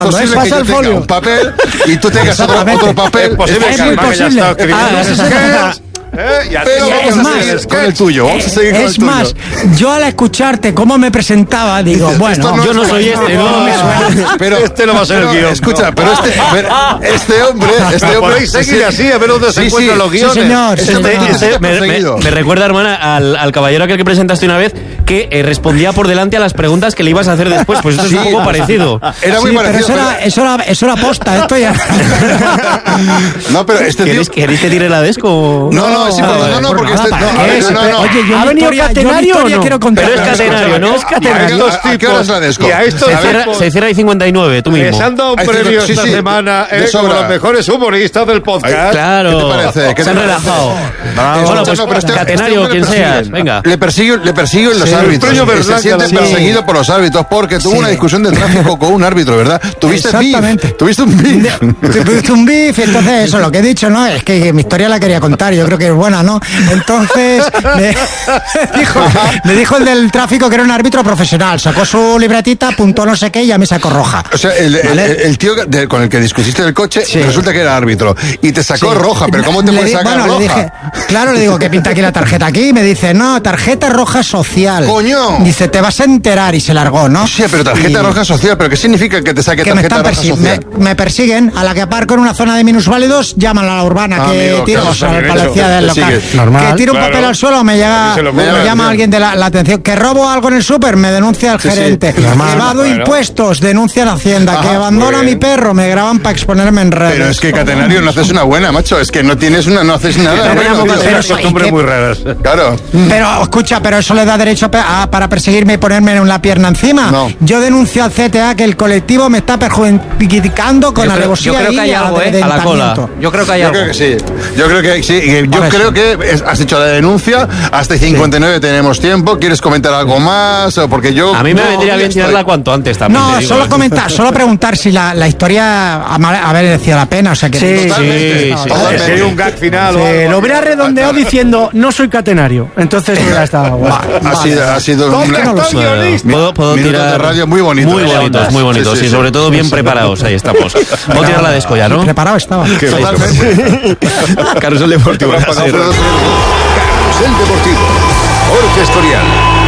posible que yo tenga un papel y tú tengas otro papel. Es posible que muy además ya posible. está escribiendo. Pero vamos a seguir con el tuyo. Vamos a seguir con el Es tuyo. más, yo al escucharte cómo me presentaba, digo, Dices, bueno, esto no Yo no es- soy este, no me suena. Pero Este no va a ser el guión. Escucha, pero este hombre Podéis seguir así, a ver dónde se encuentran los sí, guiones. señor, sí, señor. Me recuerda, hermana, al caballero aquel que presentaste una vez que respondía por delante a las preguntas que le ibas a hacer después. Pues esto es un poco parecido. Era muy sí, parecido. pero eso era posta, esto ya. No, pero este tío. ¿Queréis que tire la desco? No, es importante, no, porque este. ¿para No, qué? no. Oye, yo ¿Ha venido Catenario o no? quiero contar. Pero es Catenario, ¿no? Es Catenario. ¿A qué hora es la desco? Y a esto se cierra y 59, tú mismo. Les han dado un Ahí premio sí, esta sí, semana de como sobra. los mejores humoristas del podcast. Claro. ¿Qué te parece? ¿Qué Se han te parece? relajado. Vamos. Bueno, pues No, pero Catenario, hombre quien le persiguen. seas, venga. Le persiguen los Sí, el árbitros. premio Se Berlanga siente sí. perseguido por los árbitros porque tuvo Sí. una discusión de tráfico con un árbitro, ¿verdad? ¿Tuviste Exactamente. beef? ¿Tuviste un beef? Tuviste un beef, y entonces eso, lo que he dicho, ¿no? Es que mi historia la quería contar, yo creo que es buena, ¿no? Entonces, me dijo el del tráfico que era un árbitro profesional, sacó su libretita, apuntó no sé qué y ya me sacó roja. O sea, el tío con el que discutiste del coche Sí. resulta que era árbitro y te sacó Sí. roja, pero ¿cómo te Le puedes di- sacar bueno, roja? le dije, claro, le digo, ¿qué pinta aquí la tarjeta aquí? Y me dice, no, tarjeta roja social. ¡Coño! Dice, te vas a enterar, y se largó, ¿no? O sea, pero tarjeta Y- roja social, ¿pero qué significa que te saque que me tarjeta están roja social? me persiguen, a la que aparco en una zona de minusválidos, llaman a la urbana, que Amigo, tiro, claro, o sea, está el bien policía hecho, del te local, sigue. Normal. que tiro un Claro. papel al suelo, me se lo me mueve, llama bien. alguien de la atención, que robo algo en el súper, me denuncia el gerente, que normal. evado Bueno. impuestos, denuncia la hacienda, Ajá, que abandona a muy mi bien. perro, me graban para exponerme en redes. Pero es que, Catenario, no haces una buena, macho. Es que no haces nada. bueno, tío. pero- Costumbres ¿y qué? muy raras. Claro. Pero, escucha, pero eso le da derecho para perseguirme y ponerme en la pierna encima. No. Yo denuncio al CTA que el colectivo me está perjudicando con alevosía yo creo y que hay algo, a la cola. amedrentamiento. Yo creo que hay Yo algo. creo que sí. Yo creo que sí. Y Yo Por eso. creo que has hecho la denuncia. Hasta 59 tenemos tiempo. ¿Quieres comentar algo más? O porque yo. A mí me no, vendría ya bien estoy. tirarla cuanto antes también. No, te digo. solo comentar, solo preguntar si la historia ha merecido la pena. O sea que Sí, Totalmente. sí, sí. Totalmente. Si hay un gag final o Sí, algo. lo hubiera redondeado diciendo, no soy Catenario. Entonces hubiera estado guay. Ha sido un no lo sé. Puedo Minutos tirar de radio muy bonitos. muy bonitos, muy bonitos. Sí, sí, y sí. sobre todo bien preparados. Ahí estamos. Puedo tirar la de escolla, ¿no? preparado estaba. Totalmente. Carrusel Deportivo. Alfredo Pérez. Carrusel Deportivo. Jorge Escorial.